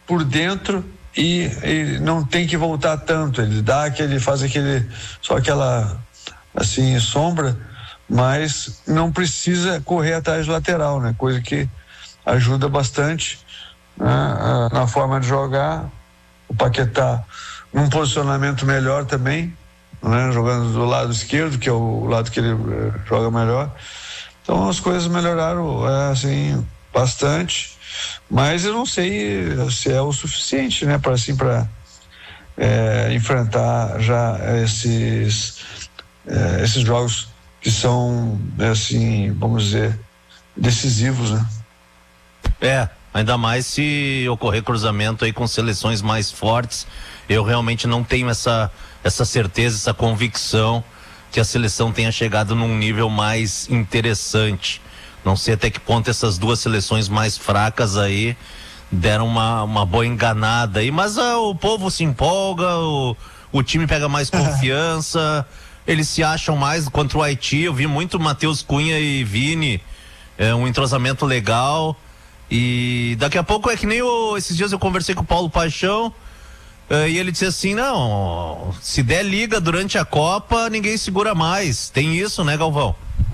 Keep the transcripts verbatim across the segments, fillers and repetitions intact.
por dentro e, e não tem que voltar tanto. Ele dá aquele, faz aquele, só aquela, assim, sombra, mas não precisa correr atrás do lateral, né? Coisa que ajuda bastante, né? Na forma de jogar. O Paquetá num posicionamento melhor também, né? Jogando do lado esquerdo, que é o lado que ele eh, joga melhor. Então as coisas melhoraram, é, assim, bastante, mas eu não sei se é o suficiente, né, para assim, para é, enfrentar já esses é, esses jogos que são, assim, vamos dizer, decisivos, né? É, ainda mais se ocorrer cruzamento aí com seleções mais fortes. Eu realmente não tenho essa essa certeza, essa convicção que a seleção tenha chegado num nível mais interessante. Não sei até que ponto essas duas seleções mais fracas aí deram uma, uma boa enganada aí, mas ah, o povo se empolga, o, o time pega mais confiança, eles se acham mais contra o Haiti. Eu vi muito Matheus Cunha e Vini, é, um entrosamento legal, e daqui a pouco é que nem o, esses dias eu conversei com o Paulo Paixão, Uh, e ele disse assim, não, se der liga durante a Copa, ninguém segura mais. Tem isso, né, Galvão?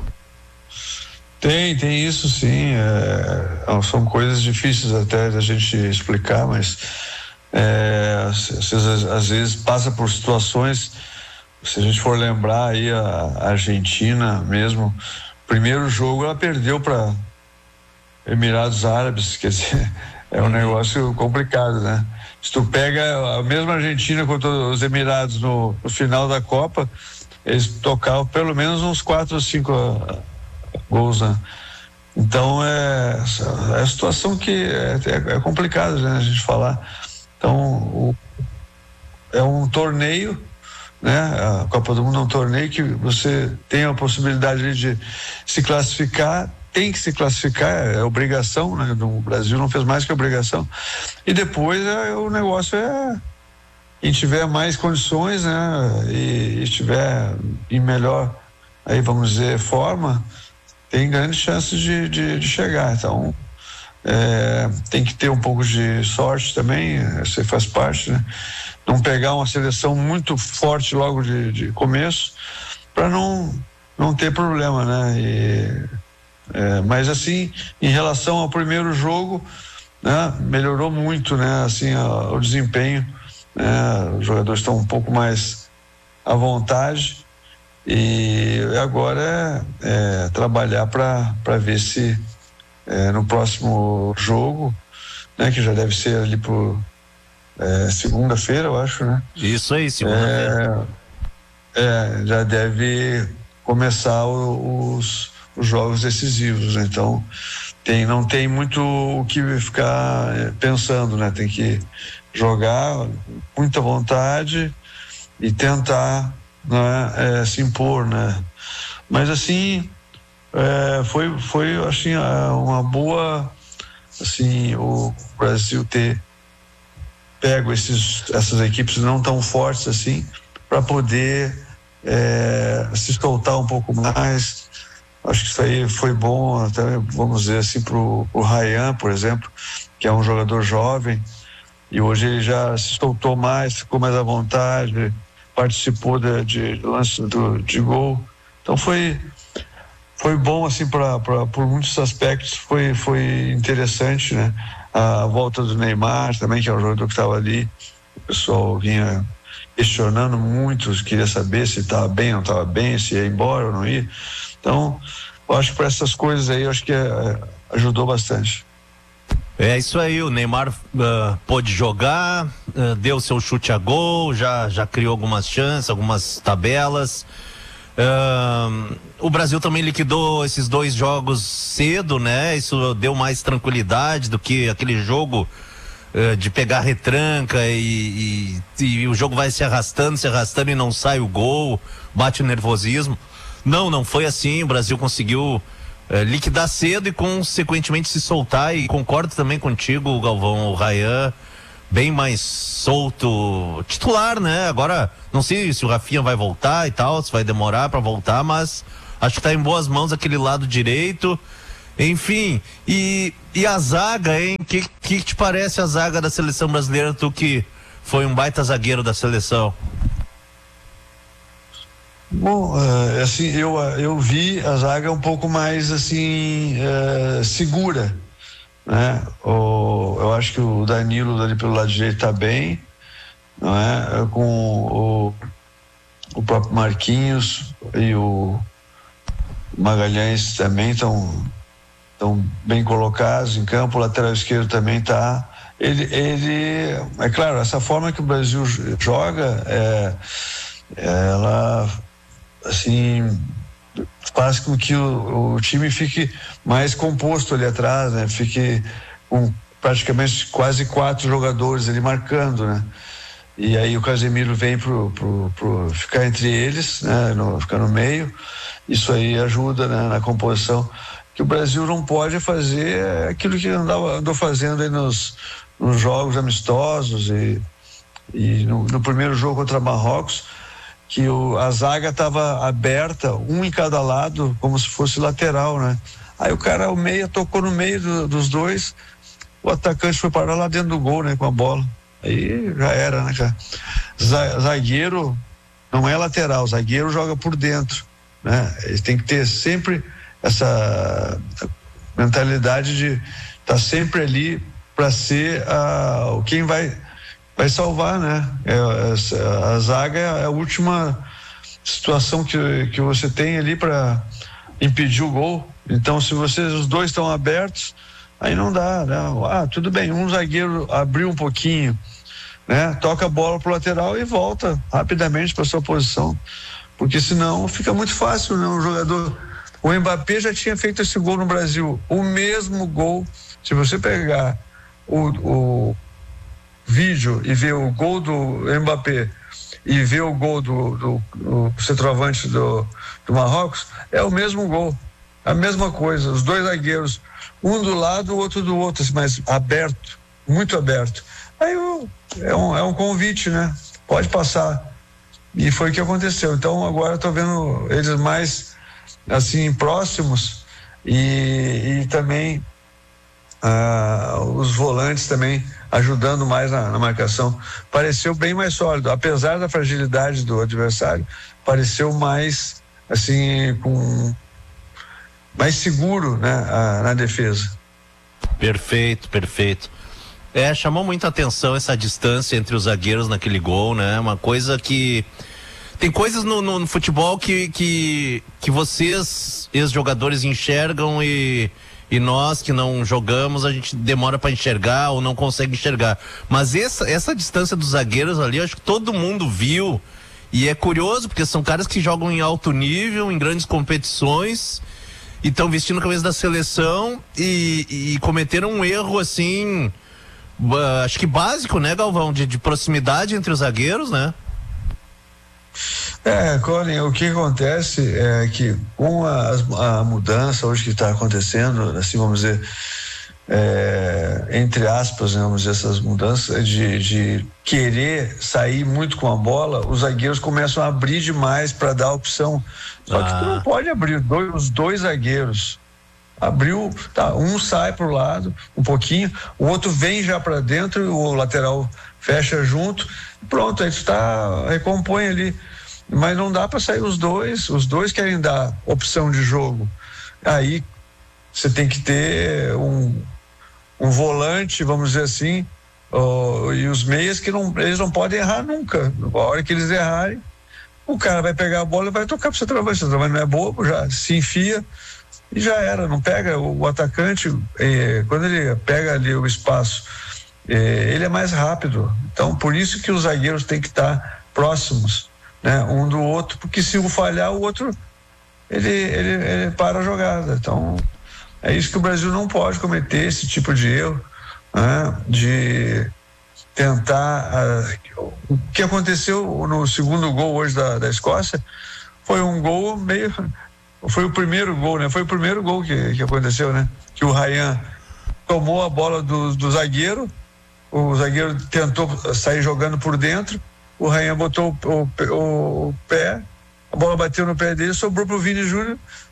Tem, tem isso sim. É, são coisas difíceis até da gente explicar, mas é, às, às vezes passa por situações. Se a gente for lembrar aí a, a Argentina mesmo, primeiro jogo ela perdeu para Emirados Árabes, quer dizer, é um negócio complicado, né? Se tu pega a mesma Argentina contra os Emirados no, no final da Copa, eles tocavam pelo menos uns quatro ou cinco uh, gols, né? Então é, é a situação que é, é, é complicada, né, a gente falar. Então o, é um torneio, né? A Copa do Mundo é um torneio que você tem a possibilidade de se classificar. Tem que se classificar, é obrigação, né? O Brasil não fez mais que obrigação. E depois é, o negócio é quem tiver mais condições, né? E estiver em melhor, aí vamos dizer, forma, tem grandes chances de, de, de chegar. Então é, tem que ter um pouco de sorte também, você faz parte, né? Não pegar uma seleção muito forte logo de, de começo, para não, não ter problema, né? E, É, mas assim, em relação ao primeiro jogo, né, melhorou muito, né, assim, a, o desempenho, né, os jogadores estão um pouco mais à vontade e agora é, é trabalhar para para ver se é, no próximo jogo, né, que já deve ser ali por é, segunda-feira, eu acho, né? Isso aí, segunda-feira. É, é, já deve começar o, os os jogos decisivos, né? Então tem, não tem muito o que ficar é, pensando, né? Tem que jogar com muita vontade e tentar, né, é, se impor, né? Mas assim é, foi foi assim uma boa, assim, o Brasil ter pego esses essas equipes não tão fortes assim para poder é, se soltar um pouco mais. Acho que isso aí foi bom, até vamos dizer assim, pro, pro Ryan, por exemplo, que é um jogador jovem, e hoje ele já se soltou mais, ficou mais à vontade, participou de, de lance do, de gol. Então foi, foi bom, assim, pra, pra, por muitos aspectos, foi, foi interessante, né? A volta do Neymar também, que é um jogador que estava ali, o pessoal vinha questionando muito, queria saber se estava bem ou não estava bem, se ia embora ou não ia. Então, eu acho que para essas coisas aí, eu acho que é, ajudou bastante. É isso aí, o Neymar uh, pôde jogar, uh, deu seu chute a gol, já, já criou algumas chances, algumas tabelas. Uh, o Brasil também liquidou esses dois jogos cedo, né? Isso deu mais tranquilidade do que aquele jogo uh, de pegar retranca e, e, e o jogo vai se arrastando, se arrastando e não sai o gol, bate o nervosismo. Não, não foi assim. O Brasil conseguiu é, liquidar cedo e consequentemente se soltar, e concordo também contigo, Galvão, o Ryan bem mais solto, titular, né? Agora, não sei se o Rafinha vai voltar e tal, se vai demorar para voltar, mas acho que tá em boas mãos aquele lado direito, Enfim, e, e a zaga, hein? O que, que te parece a zaga da seleção brasileira, tu que foi um baita zagueiro da seleção? Bom, uh, assim, eu, eu vi a zaga um pouco mais, assim, uh, segura, né? O, eu acho que o Danilo ali pelo lado direito tá bem, não é? Com o, o próprio Marquinhos e o Magalhães também estão estão bem colocados em campo. O lateral esquerdo também tá. Ele, ele, é claro, essa forma que o Brasil joga, é, ela, assim, faz com que o, o time fique mais composto ali atrás, né? Fique com praticamente quase quatro jogadores ali marcando, né? E aí o Casemiro vem pro, pro, pro ficar entre eles, né? No, ficar no meio. Isso aí ajuda, né? Na composição. Que o Brasil não pode fazer aquilo que andava, andou fazendo aí nos, nos jogos amistosos e, e no, no primeiro jogo contra Marrocos, que o, a zaga estava aberta, um em cada lado, como se fosse lateral, né? Aí o cara, o meia, tocou no meio do, dos dois, o atacante foi parar lá dentro do gol, né? Com a bola. Aí já era, né, cara? Zagueiro não é lateral, zagueiro joga por dentro, né? Ele tem que ter sempre essa mentalidade de estar tá sempre ali para ser uh, quem vai vai salvar, né? É, a, a zaga é a última situação que, que você tem ali para impedir o gol. Então, se vocês os dois estão abertos, aí não dá, né? Ah, tudo bem, um zagueiro abriu um pouquinho, né? Toca a bola pro lateral e volta rapidamente para sua posição, porque senão fica muito fácil, né? O jogador, o Mbappé já tinha feito esse gol no Brasil, o mesmo gol. Se você pegar o, o vídeo e ver o gol do Mbappé e ver o gol do, do, do centroavante do, do Marrocos, é o mesmo gol, a mesma coisa, os dois zagueiros, um do lado, o outro do outro, mas aberto, muito aberto. Aí é um, é um convite, né? Pode passar. E foi o que aconteceu. Então agora estou vendo eles mais assim próximos e, e também ah, os volantes também ajudando mais na, na marcação. Pareceu bem mais sólido, apesar da fragilidade do adversário, pareceu mais assim, com mais seguro, né, a, na defesa. Perfeito, perfeito. É, chamou muita atenção essa distância entre os zagueiros naquele gol, né? Uma coisa que tem coisas no, no, no futebol que, que, que vocês, ex-jogadores, enxergam e, e nós que não jogamos, a gente demora para enxergar ou não consegue enxergar. Mas essa, essa distância dos zagueiros ali, eu acho que todo mundo viu. E é curioso, porque são caras que jogam em alto nível, em grandes competições, e estão vestindo a camisa da seleção e, e cometeram um erro, assim, uh, acho que básico, né, Galvão? De, de proximidade entre os zagueiros, né? É, Colin, o que acontece é que com a, a mudança hoje que está acontecendo, assim, vamos dizer, é, entre aspas, né, vamos dizer, essas mudanças de, de querer sair muito com a bola, os zagueiros começam a abrir demais para dar opção. Só ah. que tu não pode abrir dois, os dois zagueiros. Abriu, tá, um sai pro lado um pouquinho, o outro vem já para dentro, o lateral fecha junto, pronto, aí tu tá, recompõe ali. Mas não dá para sair os dois, os dois querem dar opção de jogo. Aí você tem que ter um, um volante, vamos dizer assim, oh, e os meias que não, eles não podem errar nunca. A hora que eles errarem, o cara vai pegar a bola e vai tocar pro centroavante. O centroavante não é bobo, já se enfia e já era, não pega o, o atacante, eh, quando ele pega ali o espaço, eh, ele é mais rápido. Então, por isso que os zagueiros têm que estar próximos, né, um do outro, porque se um falhar, o outro ele, ele, ele para a jogada. Então é isso que o Brasil não pode cometer, esse tipo de erro, né, de tentar uh, o que aconteceu no segundo gol hoje da, da Escócia foi um gol meio, foi o primeiro gol, né, foi o primeiro gol que, que aconteceu, né, que o Ryan tomou a bola do, do zagueiro, o zagueiro tentou sair jogando por dentro, o Ryan botou o, o, o pé, a bola bateu no pé dele, sobrou pro Vini Júnior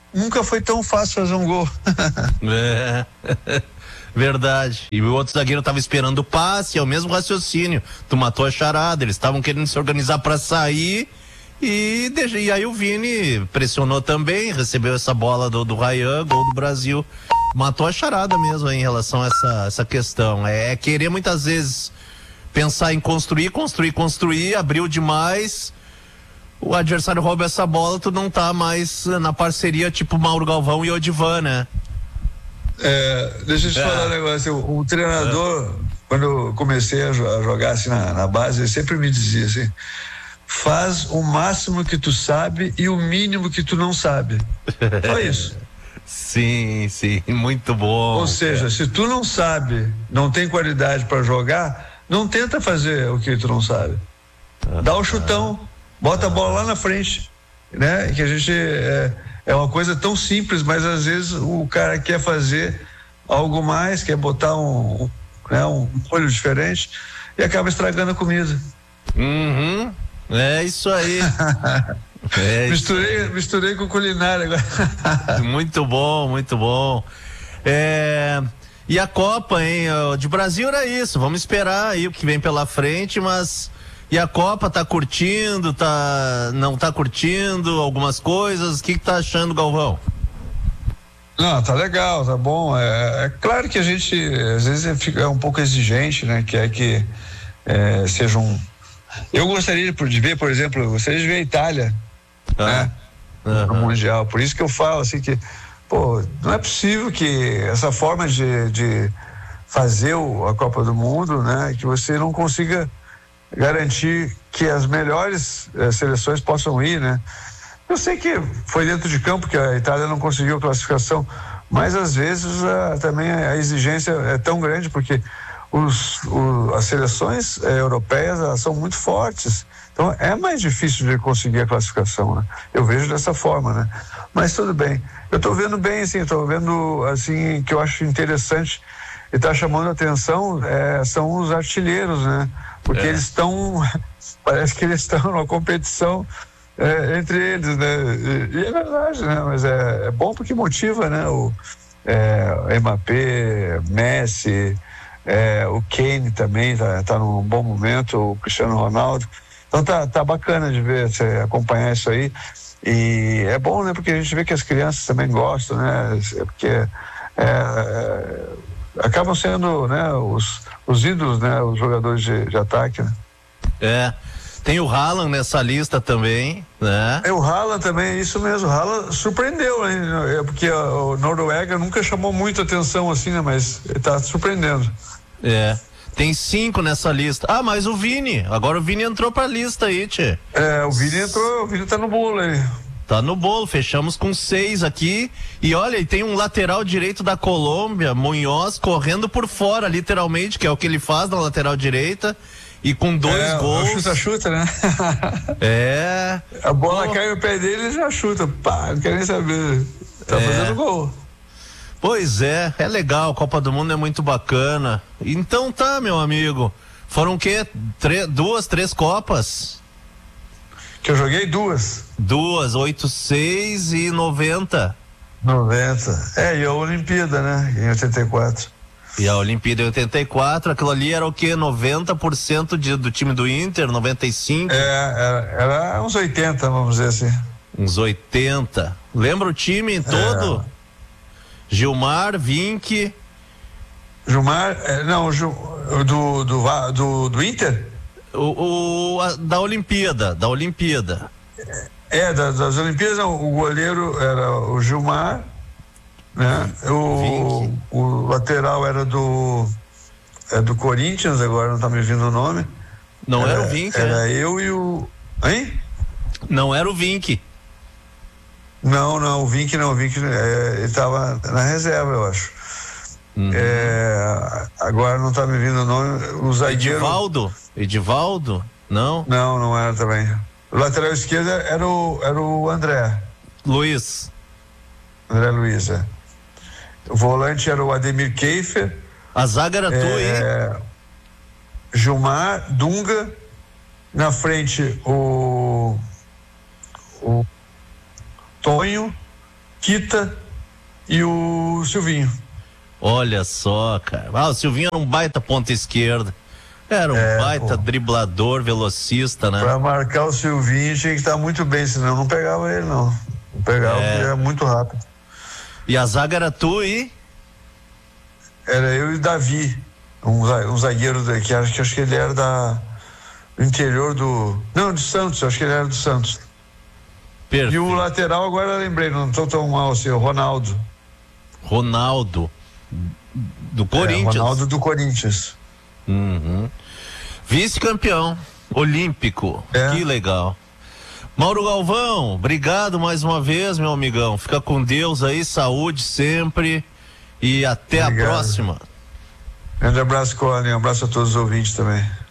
nunca foi tão fácil fazer um gol. É. Verdade. E o outro zagueiro tava esperando o passe, é o mesmo raciocínio. Tu matou a charada, eles estavam querendo se organizar para sair e, e aí o Vini pressionou também, recebeu essa bola do, do Ryan, gol do Brasil. Matou a charada mesmo em relação a essa, essa questão. É, é querer muitas vezes pensar em construir, construir, construir, abriu demais. O adversário rouba essa bola, tu não tá mais na parceria tipo Mauro Galvão e Odivan, né? É, deixa eu te é. falar um negócio. O, o treinador, é. quando eu comecei a jogar assim na, na base, ele sempre me dizia assim: faz o máximo que tu sabe e o mínimo que tu não sabe. Só isso. Sim, sim, muito bom. Ou seja, é. se tu não sabe, não tem qualidade para jogar, não tenta fazer o que tu não sabe. Ah, Dá o chutão, bota ah, a bola lá na frente, né? Que a gente é, é uma coisa tão simples, mas às vezes o cara quer fazer algo mais, quer botar um, um, né, um molho diferente e acaba estragando a comida. Uhum, é isso aí. É misturei, isso. misturei com culinária agora. Muito bom, muito bom. É, e a Copa, hein? De Brasil era isso. Vamos esperar aí o que vem pela frente, mas e a Copa, tá curtindo, tá não tá curtindo algumas coisas? O que que tá achando, Galvão? Não, tá legal, tá bom. É, é claro que a gente às vezes fica um pouco exigente, né? Que é que é, seja um. Eu gostaria de ver, por exemplo, eu gostaria de ver a Itália, ah, né? Uh-huh. No Mundial. Por isso que eu falo assim que, pô, não é possível que essa forma de, de fazer o, a Copa do Mundo, né? Que você não consiga garantir que as melhores eh, seleções possam ir, né? Eu sei que foi dentro de campo que a Itália não conseguiu a classificação, mas às vezes a, também a exigência é tão grande porque Os, o, as seleções eh, europeias elas são muito fortes, então é mais difícil de conseguir a classificação, né? Eu vejo dessa forma, né? Mas tudo bem, eu estou vendo bem, assim, estou vendo assim que eu acho interessante e está chamando a atenção eh, são os artilheiros, né? Porque é. eles estão, parece que eles estão numa competição eh, entre eles, né? E, e é verdade, né? Mas é, é bom porque motiva, né? O é, Mbappé, Messi. É, o Kane também tá, tá num bom momento, o Cristiano Ronaldo, então tá, tá bacana de ver, você acompanhar isso aí, e é bom, né, porque a gente vê que as crianças também gostam, né, porque é, é, acabam sendo, né, os, os ídolos, né, os jogadores de, de ataque, né. É, tem o Haaland nessa lista também, né? É, o Haaland também, isso mesmo, o Haaland surpreendeu, né, porque o Noruega nunca chamou muita atenção assim, né, mas ele tá surpreendendo. É, tem cinco nessa lista. Ah, mas o Vini, agora o Vini entrou pra lista aí, tchê. É, o Vini entrou, o Vini tá no bolo aí. Tá no bolo, fechamos com seis aqui. E olha, e tem um lateral direito da Colômbia, Munhoz, correndo por fora, literalmente, que é o que ele faz na lateral direita. E com dois é, gols. Chuta-chuta, né? É. A bola oh. cai no pé dele e já chuta. Pá, não quer nem saber. Tá é. fazendo gol. Pois é, é legal. Copa do Mundo é muito bacana. Então tá, meu amigo. Foram o quê? Tre- duas, três Copas? Que eu joguei duas. Duas, oito, seis e noventa. noventa. É, e a Olimpíada, né? Em oitenta e quatro. E a Olimpíada em oitenta e quatro, aquilo ali era o quê? noventa por cento de, do time do Inter, noventa e cinco? É, era, era uns oitenta, vamos dizer assim. Uns oitenta. Lembra o time todo? É. Gilmar, Vinck. Gilmar, é, não, Gil, do, do, do, do Inter? O, o a, da Olimpíada, da Olimpíada. É, das, das Olimpíadas, não, o goleiro era o Gilmar, né? O, o lateral era do é do Corinthians, agora não tá me vindo o nome. Não era, era o Vinck, Era né? eu e o... Hein? Não era o Vinck. Não, não, o Vinck não, o Vinck é, ele tava na reserva, eu acho. Uhum. É, agora não tá me vindo o nome. O zagueiro... Edivaldo? Edivaldo? Não? Não, não era também. O lateral esquerdo era o, era o André. Luiz. André Luiz, é. O volante era o Ademir Keifer. A zaga era é, tua, hein? Gilmar, Dunga. Na frente, o... O Tonho. Kita e o Silvinho. Olha só, cara. Ah, o Silvinho era um baita ponta esquerda. Era um é, baita pô. driblador, velocista, né? Pra marcar o Silvinho tinha que estar muito bem, senão não pegava ele, não. Não pegava, é. porque era muito rápido. E a zaga era tu e? Era eu e o Davi, um, um zagueiro que acho, que acho que ele era da do interior do... Não, de Santos, acho que ele era do Santos. Perfeito. E o lateral, agora eu lembrei, não estou tão mal assim, o Ronaldo. Ronaldo, do Corinthians. É, Ronaldo do Corinthians. Uhum. Vice-campeão olímpico, é. Que legal. Mauro Galvão, obrigado mais uma vez, meu amigão. Fica com Deus aí, saúde sempre e até obrigado. A próxima. Grande abraço, Cone, um abraço a todos os ouvintes também.